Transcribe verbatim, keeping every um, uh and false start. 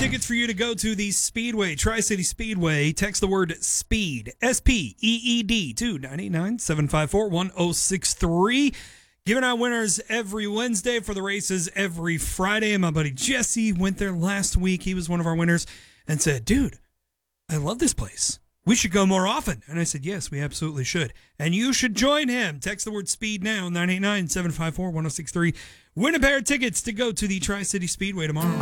tickets for you to go to the Speedway, Tri-City Speedway. Text the word SPEED, S P E E D, to nine eight nine, seven five four, one oh six three. Giving out winners every Wednesday for the races every Friday. And my buddy Jesse went there last week. He was one of our winners and said, dude, I love this place. We should go more often. And I said, yes, we absolutely should. And you should join him. Text the word SPEED now, nine eight nine, seven five four, one oh six three. Win a pair of tickets to go to the Tri-City Speedway tomorrow.